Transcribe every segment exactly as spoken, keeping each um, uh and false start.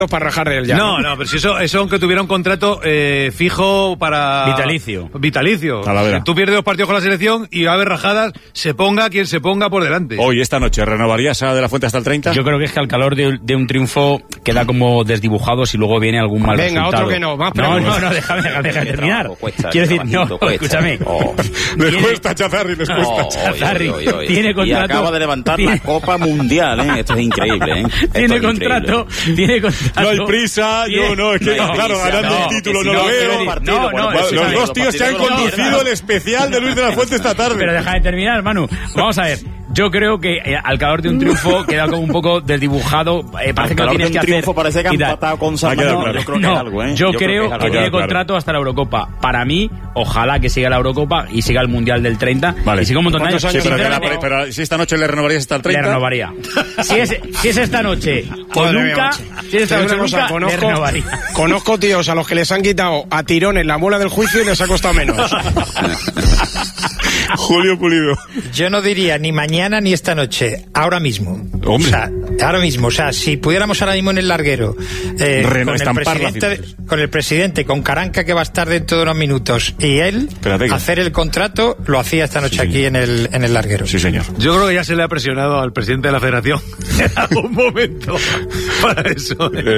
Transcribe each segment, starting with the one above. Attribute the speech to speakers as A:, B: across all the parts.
A: para rajar el ya.
B: No, no, pero si eso, eso aunque tuviera un contrato eh, fijo para...
C: Vitalicio.
B: Vitalicio. Si tú pierdes dos partidos con la selección y va a haber rajadas, se ponga quien se ponga por delante.
D: Hoy, esta noche, ¿renovarías a De la Fuente hasta el treinta?
C: Yo creo que es que al calor de, de un triunfo queda como desdibujado si luego viene algún mal
A: Venga,
C: resultado.
A: otro que no, más
C: No,
A: preguntas.
C: no, no, déjame, déjame, déjame terminar.
E: Cuesta,
C: Quiero decir, no,
E: cuesta.
C: escúchame.
E: Oh.
D: Les cuesta, Chazarri, les cuesta.
E: Oh,
C: Chazarri
E: oy, oy, oy.
C: tiene contrato.
E: Y acaba de levantar
C: tiene,
E: la Copa Mundial, ¿eh? Esto es increíble, ¿eh? Esto
C: tiene
E: es
C: contrato,
E: increíble.
C: tiene contrato.
D: No hay prisa,
C: Tiene-
D: yo no, es que
E: No hay
D: claro,
E: prisa,
D: ganando
E: no,
D: el título
E: que
D: no
E: si
D: lo
E: no,
D: veo.
E: partido,
C: No,
E: bueno,
C: no,
E: pues,
C: los
D: Los dos tíos se han
E: partidos no
D: conducido
E: pierdan.
D: el especial de Luis de la Fuente esta tarde.
C: Pero deja de terminar, Manu. Vamos a ver. Yo creo que eh, al calor de un triunfo queda como un poco desdibujado. Eh, parece
E: Al
C: que lo
E: calor
C: tienes
E: de un
C: que
E: triunfo
C: hacer.
E: parece que han
C: y tal.
E: empatado con San
D: Ha quedado
E: Marino.
D: claro.
E: Yo creo que
C: No,
E: es algo, ¿eh?
C: yo,
E: Yo
C: creo
E: que es
C: que
E: algo.
C: tiene
D: claro.
C: contrato hasta la Eurocopa. Para mí, ojalá que siga la Eurocopa y siga el Mundial del treinta.
D: Vale.
C: Y siga un montón de años.
D: Sí, pero, que la-
C: Sinceramente,
D: pero si esta noche le renovarías hasta el
C: le
D: treinta.
C: renovaría. Si es, si es esta noche o
A: Madre mía,
C: nunca,
A: macho.
C: si es esta
A: Te
C: noche
A: digo
C: o
A: una cosa,
C: nunca, le
A: conozco,
C: renovaría.
A: conozco tíos a los que les han quitado a tirones la muela del juicio y les ha costado menos.
D: Julio Pulido.
F: Yo no diría ni mañana ni esta noche, ahora mismo.
D: Hombre.
F: O sea, ahora mismo. O sea, si pudiéramos ahora mismo en el larguero, eh,
D: Reno-
F: con, el
D: estampar la
F: presidente,
D: cinta.
F: con el presidente, con Caranca que va a estar dentro de unos minutos, y él,
D: Espérate que-
F: hacer el contrato, lo hacía esta noche
D: Sí,
F: aquí en el, en el larguero.
D: Sí, señor.
B: Yo creo que ya se le ha presionado al presidente de la federación en algún momento para eso.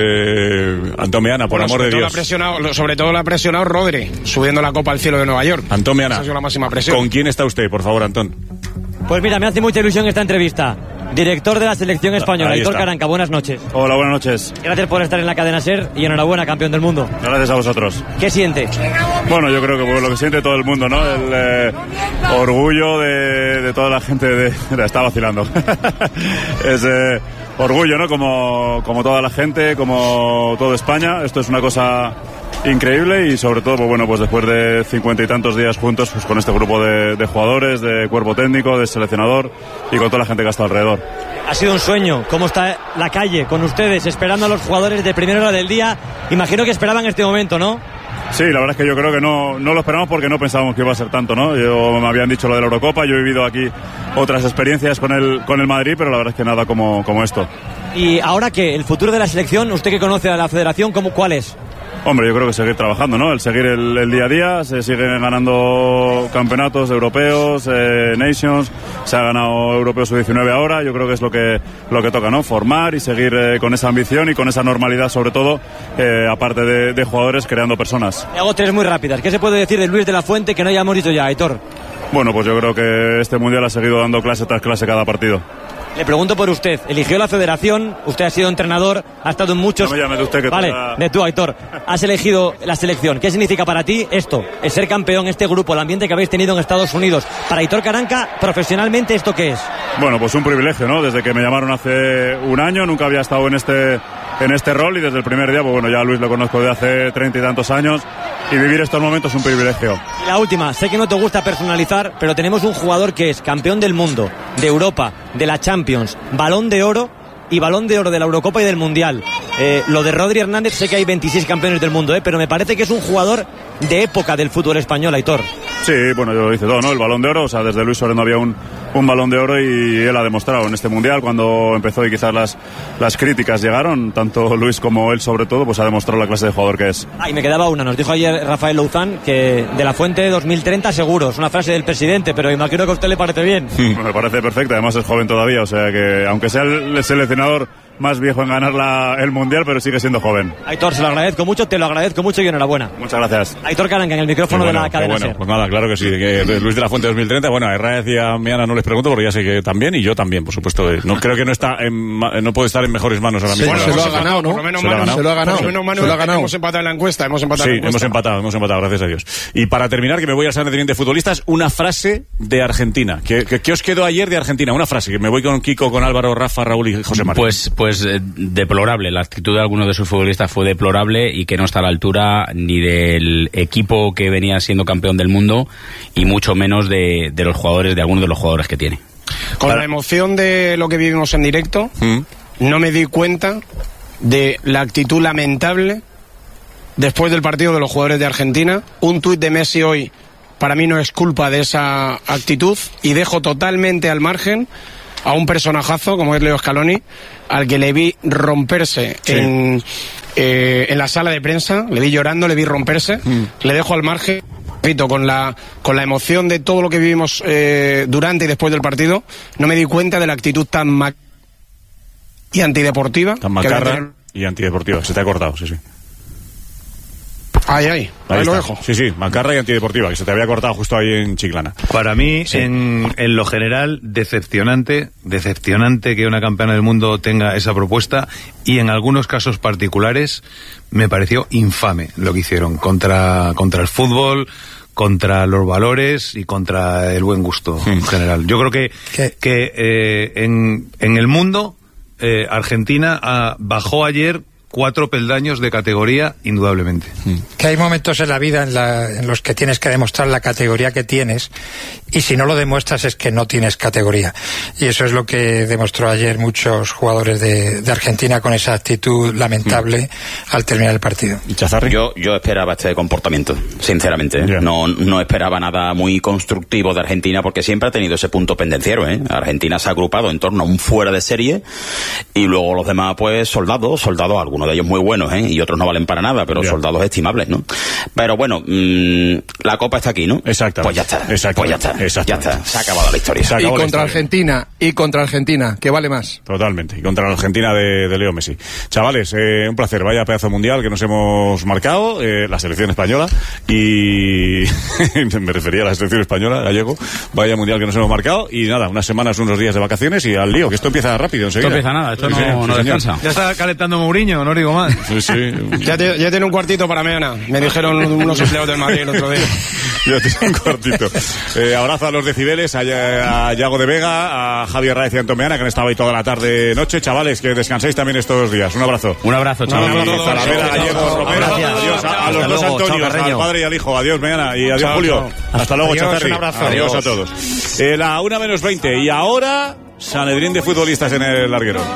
D: Eh, Antomeana, por
A: Bueno,
D: amor
A: sobre
D: de
A: todo
D: Dios.
A: la ha presionado- lo- sobre todo lo ha presionado Rodri, subiendo la Copa al cielo de Nueva York.
D: Antomeana,
A: Esa ha sido la máxima presión.
D: ¿con quién está usted, por favor, Antón?
G: Pues mira, me hace mucha ilusión esta entrevista. Director de la selección española,
D: Ahí
G: Aitor
D: está.
G: Caranca, buenas noches.
H: Hola, buenas noches.
G: Gracias por estar en la cadena SER y enhorabuena, campeón del mundo.
H: Gracias a vosotros.
G: ¿Qué siente?
H: Bueno, yo creo que pues, lo que siente todo el mundo, ¿no? El eh, orgullo de, de toda la gente de... Mira, está vacilando. es eh, orgullo, ¿no? Como, como toda la gente, como toda España. Esto es una cosa increíble y sobre todo, pues bueno, pues después de cincuenta y tantos días juntos, pues con este grupo de, de jugadores, de cuerpo técnico, de seleccionador y con toda la gente que está alrededor.
G: Ha sido un sueño. ¿Cómo está la calle con ustedes, esperando a los jugadores de primera hora del día? Imagino que esperaban este momento, ¿no?
H: Sí, la verdad es que yo creo que no, no lo esperamos porque no pensábamos que iba a ser tanto, ¿no? Yo, me habían dicho lo de la Eurocopa, yo he vivido aquí otras experiencias con el, con el Madrid, pero la verdad es que nada como, como esto.
G: Y ahora que el futuro de la selección, usted que conoce a la federación, ¿cómo, ¿cuál es?
H: Hombre, yo creo que seguir trabajando, ¿no? El seguir el, el día a día, se siguen ganando campeonatos europeos, eh, Nations, se ha ganado Europeo sub diecinueve ahora, yo creo que es lo que, lo que toca, ¿no? Formar y seguir eh, con esa ambición y con esa normalidad, sobre todo, eh, aparte de, de jugadores, creando personas.
G: Le hago tres muy rápidas. ¿Qué se puede decir de Luis de la Fuente que no hayamos dicho ya, Aitor?
H: Bueno, pues yo creo que este Mundial ha seguido dando clase tras clase cada partido.
G: Le pregunto por usted. Eligió la federación, usted ha sido entrenador, ha estado en muchos...
H: No me llame de usted, que
G: Vale,
H: toda-
G: de tú, Aitor. Has elegido la selección. ¿Qué significa para ti esto? El ser campeón, este grupo, el ambiente que habéis tenido en Estados Unidos. Para Aitor Caranca, profesionalmente, ¿esto qué es?
H: Bueno, pues un privilegio, ¿no? Desde que me llamaron hace un año, nunca había estado en este, en este rol y desde el primer día, pues bueno, ya a Luis lo conozco de hace treinta y tantos años y vivir estos momentos es un privilegio.
G: Y la última, sé que no te gusta personalizar, pero tenemos un jugador que es campeón del mundo, de Europa, de la Champions, Balón de Oro y Balón de Oro de la Eurocopa y del Mundial. Eh, lo de Rodri Hernández, sé que hay veintiséis campeones del mundo, eh, pero me parece que es un jugador de época del fútbol español, Aitor.
H: Sí, bueno, yo lo hice todo, ¿no? El Balón de Oro, o sea, desde Luis Suárez no había un, un Balón de Oro y él ha demostrado en este Mundial cuando empezó y quizás las, las críticas llegaron, tanto Luis como él sobre todo, pues ha demostrado la clase de jugador que es.
G: Ah, y me quedaba una, nos dijo ayer Rafael Louzán que de la Fuente dos mil treinta seguro, es una frase del presidente, pero imagino que a usted le parece bien.
H: Me parece perfecta, además es joven todavía, o sea que aunque sea el seleccionador más viejo en ganar la, el Mundial, pero sigue siendo joven.
G: Aitor, se lo agradezco mucho, te lo agradezco mucho y enhorabuena.
H: Muchas gracias.
G: Aitor Caranca en el micrófono
D: Qué bueno,
G: de la
D: qué
G: cadena
D: bueno.
G: SER.
D: Pues nada, claro que sí. Que Luis de la Fuente dos mil treinta, bueno, a Herrera y a Miana no les pregunto porque ya sé que también y yo también, por supuesto. No creo que no está en, ma- no puede estar en mejores manos ahora mismo.
A: Bueno,
D: la
A: se lo ha
D: cosa.
A: ganado, ¿no? Por lo menos
D: Se lo ha
A: Manu-
D: ganado.
A: se lo ha ganado. Por lo menos Manu-
D: Se lo ha ganado.
A: hemos empatado en la encuesta, hemos empatado
D: Sí,
A: en la encuesta.
D: hemos empatado, hemos empatado, gracias a Dios. Y para terminar, que me voy al San Edrín de futbolistas, una frase de Argentina. ¿Qué, qué, qué os quedó ayer de Argentina? Una frase, que me voy con Kiko, con Álvaro, Rafa, Raúl y José María.
C: Pues, pues eh, deplorable. La actitud de algunos de sus futbolistas fue deplorable y que no está a la altura ni del equipo que venía siendo campeón del mundo y mucho menos de, de los jugadores, de algunos de los jugadores que tiene.
A: Con la emoción de lo que vivimos en directo,
D: ¿Mm?
A: no me di cuenta de la actitud lamentable después del partido de los jugadores de Argentina. Un tuit de Messi hoy para mí no es culpa de esa actitud y dejo totalmente al margen a un personajazo como es Leo Scaloni, al que le vi romperse sí. en, eh, en la sala de prensa, le vi llorando, le vi romperse, mm. le dejo al margen. Con la, con la emoción de todo lo que vivimos eh, durante y después del partido, no me di cuenta de la actitud tan ma- y antideportiva.
D: Tan macarra y antideportiva. Se te ha cortado, sí, sí.
A: Ay, ay, ahí, ahí lo dejo.
D: Sí, sí, macarra y antideportiva, que se te había cortado justo ahí en Chiclana.
B: Para mí,
D: sí.
B: en, en lo general, decepcionante, decepcionante que una campeona del mundo tenga esa propuesta, y en algunos casos particulares me pareció infame lo que hicieron contra, contra el fútbol, contra los valores y contra el buen gusto hmm. en general. Yo creo que, que eh, en, en el mundo, eh, Argentina ah, bajó ayer cuatro peldaños de categoría, indudablemente.
F: Que hay momentos en la vida en, la, en los que tienes que demostrar la categoría que tienes, y si no lo demuestras es que no tienes categoría. Y eso es lo que demostró ayer muchos jugadores de, de Argentina con esa actitud lamentable mm. al terminar el partido.
E: Yo, yo esperaba este comportamiento, sinceramente. Yeah. No, no esperaba nada muy constructivo de Argentina, porque siempre ha tenido ese punto pendenciero, ¿eh? Argentina se ha agrupado en torno a un fuera de serie, y luego los demás, pues, soldados, soldados algunos de ellos muy buenos, ¿eh? Y otros no valen para nada, pero yeah. soldados estimables, ¿no? Pero bueno, mmm, la copa está aquí, ¿no?
D: Exacto.
E: Pues ya está. Pues ya está. Ya está. Se ha acabado la historia.
I: Y contra historia. Argentina, y contra Argentina, que vale más.
D: Totalmente. Y contra la Argentina de, de Leo Messi. Chavales, eh, un placer. Vaya pedazo mundial que nos hemos marcado, eh, la selección española, y me refería a la selección española, gallego. Vaya mundial que nos hemos marcado, y nada, unas semanas, unos días de vacaciones y al lío, que esto empieza rápido enseguida.
C: Esto empieza nada, esto
D: sí,
C: no,
D: sí,
C: no
D: sí,
C: descansa.
B: Ya está calentando Mourinho, no digo más.
D: Sí, sí.
A: Ya, te, ya tiene un cuartito para mañana. Me dijeron unos empleados del Madrid el otro día.
D: Ya tiene un cuartito. Eh, abrazo a los decibeles, a, a Yago de Vega, a Javier Raez y a Antomeana, que han estado ahí toda la tarde noche. Chavales, que descanséis también estos días. Un abrazo.
C: Un abrazo, chavales.
D: Un abrazo a Talavera, Gallego, Romero. Adiós a, a los dos Antonios, al padre y al hijo. Adiós, mañana. Y adiós, chao, Julio. Chao. Hasta luego, Chazarri. Un abrazo. Adiós, adiós a todos. Eh, la una menos veinte. Y ahora, Sanedrín de futbolistas en el larguero.